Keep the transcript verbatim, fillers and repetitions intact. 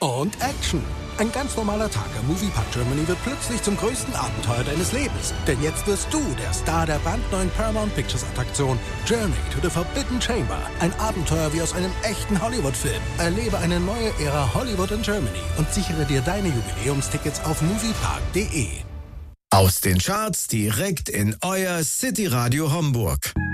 Und Action. Ein ganz normaler Tag am Moviepark Germany wird plötzlich zum größten Abenteuer deines Lebens. Denn jetzt wirst du der Star der brandneuen Paramount Pictures Attraktion Journey to the Forbidden Chamber. Ein Abenteuer wie aus einem echten Hollywood-Film. Erlebe eine neue Ära Hollywood in Germany und sichere dir deine Jubiläumstickets auf moviepark punkt de. Aus den Charts direkt in euer City Radio Homburg.